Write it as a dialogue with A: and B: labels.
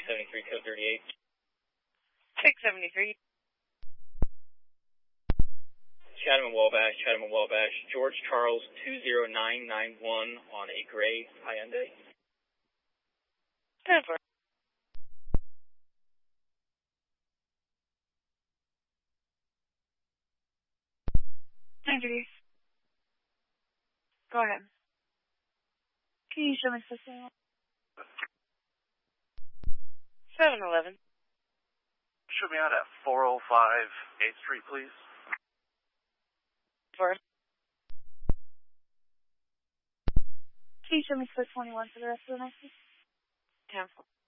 A: 673, code 38.
B: 673.
A: Chatham and Wabash, George Charles 20991 on a gray Hyundai.
B: 10-4. Introduce. Go ahead. Can you show me the 7-Eleven.
C: Show me out at 405 8th Street, please.
B: 4. Can you show me 621 for the rest of the night, please? 10-4.